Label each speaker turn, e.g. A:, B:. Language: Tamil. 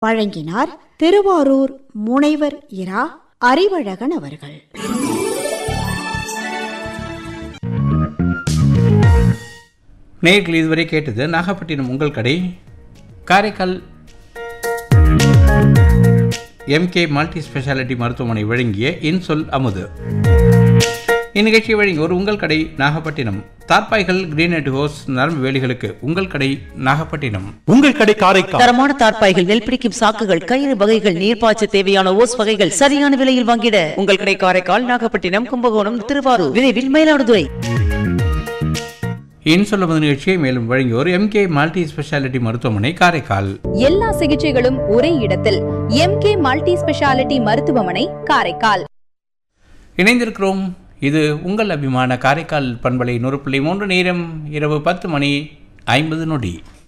A: வழங்கினார் திருவாரூர் முனைவர் இரா அறிவழகன் அவர்கள்.
B: நேயர்கள் இதுவரை கேட்டது நாகப்பட்டினம் உங்கள் கடை காரைக்கால் எம்கே மல்டி ஸ்பெஷாலிட்டி மருத்துவமனை வழங்கிய இன்சொல் அமுது. இந்நிகழ்ச்சியை வழங்கியோர் உங்கள் கடை நாகப்பட்டினம். தார்பாய்கள், கிரீனட் ஹோஸ், நரம்பு வேலிகளுக்கு உங்கள் கடை நாகப்பட்டினம்.
C: உங்கள் கடை காரைக்கால்.
D: தரமான தார்பாய்கள், நெல் பிடிக்கும் சாக்குகள், கயிறு வகைகள், நீர்ப்பாய்ச்ச தேவையான ஓஸ் வகைகள் சரியான விலையில் வாங்கிட உங்கள் கடை காரைக்கால், நாகப்பட்டினம், கும்பகோணம், திருவாரூர், விரைவில் மயிலாடுதுறை.
B: இன்சொல் நிகழ்ச்சியை மேலும் வழங்கியோர் எம்கே மல்டி ஸ்பெஷாலிட்டி மருத்துவமனை காரைக்கால்.
E: எல்லா சிகிச்சைகளும் ஒரே இடத்தில் எம்கே மல்டி ஸ்பெஷாலிட்டி மருத்துவமனை காரைக்கால்.
B: இணைந்திருக்கிறோம். இது உங்கள் அபிமான காரைக்கால் பண்பலை 100.3. நேரம் இரவு 10 மணி 50 நொடி.